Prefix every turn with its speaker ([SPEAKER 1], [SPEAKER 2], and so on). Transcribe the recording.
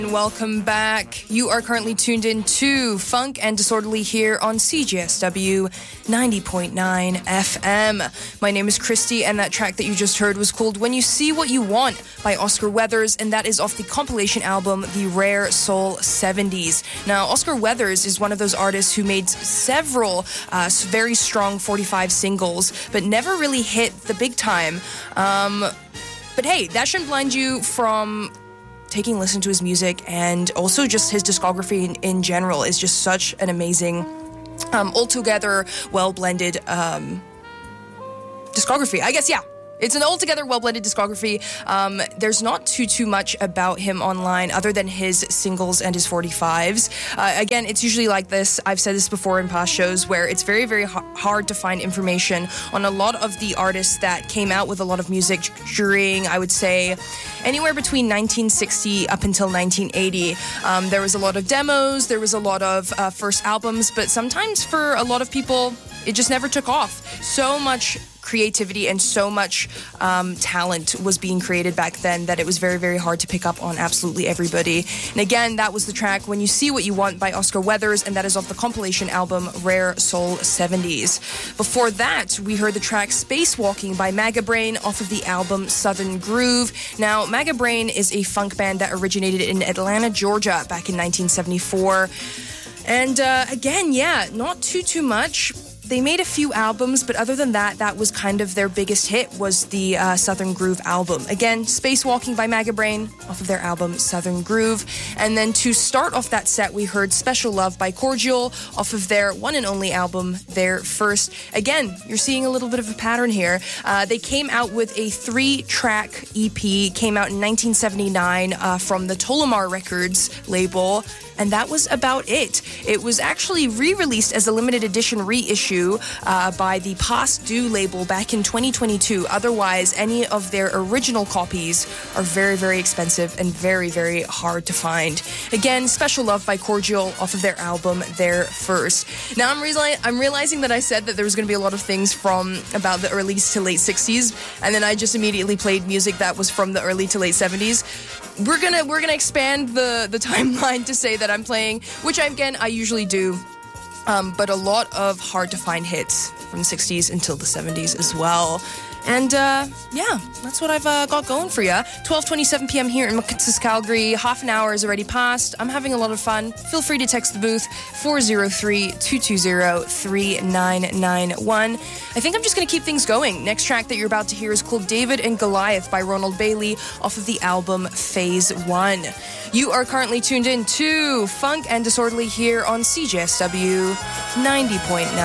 [SPEAKER 1] Welcome back. You are currently tuned in to Funk and Disorderly here on CJSW 90.9 FM. My name is Christy, and that track that you just heard was called When You See What You Want by Oscar Weathers, and that is off the compilation album The Rare Soul 70s. Now, Oscar Weathers is one of those artists who made several very strong 45 singles, but never really hit the big time. But hey, that shouldn't blind you from taking a listen to his music, and also just his discography in general is just such an amazing, altogether well-blended discography. I guess, yeah. It's an altogether well-blended discography. There's not too much about him online other than his singles and his 45s. Again, it's usually like this. I've said this before in past shows where it's very, very hard to find information on a lot of the artists that came out with a lot of music during, I would say, anywhere between 1960 up until 1980. There was a lot of demos, there was a lot of first albums, but sometimes for a lot of people, it just never took off. So much creativity and so much talent was being created back then that it was very, very hard to pick up on absolutely everybody. And again, that was the track When You See What You Want by Oscar Weathers, and that is off the compilation album Rare Soul 70s. Before that, we heard the track Spacewalking by Magabrain off of the album Southern Groove. Now, Magabrain is a funk band that originated in Atlanta, Georgia back in 1974. And again, yeah, not too much. They made a few albums, but other than that, that was kind of their biggest hit, was the Southern Groove album. Again, Spacewalking by Magabrain off of their album Southern Groove. And then to start off that set, we heard Special Love by Cordial off of their one and only album, Their First. Again, you're seeing a little bit of a pattern here. They came out with a 3-track EP, came out in 1979 from the Tolomar Records label. And that was about it. It was actually re-released as a limited edition reissue by the Past Due label back in 2022. Otherwise, any of their original copies are very, very expensive and very, very hard to find. Again, Special Love by Cordial off of their album Their First. Now, I'm realizing that I said that there was going to be a lot of things from about the early to late 60s, and then I just immediately played music that was from the early to late 70s. We're gonna expand the timeline to say that I'm playing, which I usually do, but a lot of hard to find hits from the 60s until the 70s as well. And yeah, that's what I've got going for you. 12:27 p.m. here in Mackenzie, Calgary. Half an hour is already passed. I'm having a lot of fun. Feel free to text the booth 403-220-3991. I think I'm just going to keep things going. Next track that you're about to hear is called David and Goliath by Ronald Bailey off of the album Phase 1. You are currently tuned in to Funk and Disorderly here on CJSW 90.9.